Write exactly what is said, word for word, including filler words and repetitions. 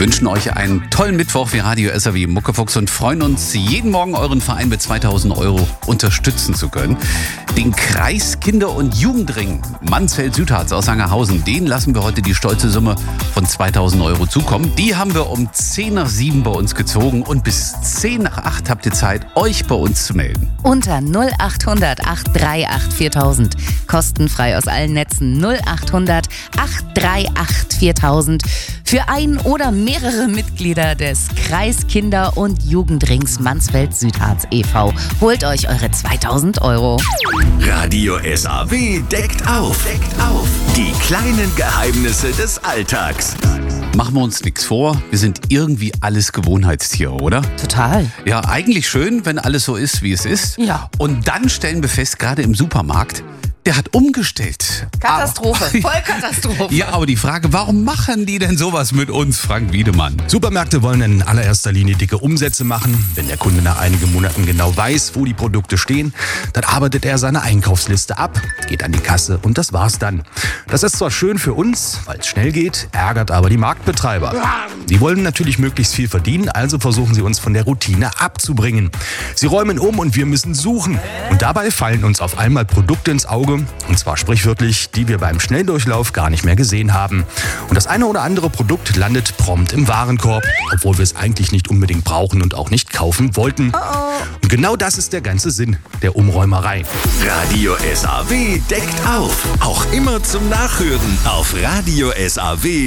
wünschen euch einen tollen Mittwoch wie Radio S R W Muckefuchs und freuen uns, jeden Morgen euren Verein mit zweitausend Euro unterstützen zu können. Den Kreis Kinder- und Jugendring Mansfeld-Südharz aus Sangerhausen, den lassen wir heute die stolze Summe von zweitausend Euro zukommen. Die haben wir um zehn nach sieben bei uns gezogen und bis zehn nach acht habt ihr Zeit, euch bei uns zu melden. Unter null achthundert acht drei acht viertausend. Kostenfrei aus allen Netzen null achthundert acht drei acht viertausend. Für ein oder mehrere Mitglieder des Kreis Kinder- und Jugendrings Mansfeld-Südharz e V holt euch eure zweitausend Euro. Radio S R W deckt auf. Deckt auf. Die kleinen Geheimnisse des Alltags. Machen wir uns nichts vor, wir sind irgendwie alles Gewohnheitstiere, oder? Total. Ja, eigentlich schön, wenn alles so ist, wie es ist. Ja. Und dann stellen wir fest, gerade im Supermarkt, der hat umgestellt. Katastrophe, Aber, Vollkatastrophe. ja, aber die Frage, warum machen die denn sowas mit uns, Frank Wiedemann? Supermärkte wollen in allererster Linie dicke Umsätze machen. Wenn der Kunde nach einigen Monaten genau weiß, wo die Produkte stehen, dann arbeitet er seine Einkaufsliste ab, geht an die Kasse und das war's dann. Das ist zwar schön für uns, weil es schnell geht, ärgert aber die Marktbetreiber. Die wollen natürlich möglichst viel verdienen, also versuchen sie uns von der Routine abzubringen. Sie räumen um und wir müssen suchen. Und dabei fallen uns auf einmal Produkte ins Auge, und zwar sprichwörtlich, die wir beim Schnelldurchlauf gar nicht mehr gesehen haben. Und das eine oder andere Produkt landet prompt im Warenkorb, obwohl wir es eigentlich nicht unbedingt brauchen und auch nicht kaufen wollten. Und genau das ist der ganze Sinn der Umräumerei. Radio S R W deckt auf. Auch immer zum Nachhören auf Radio S R W.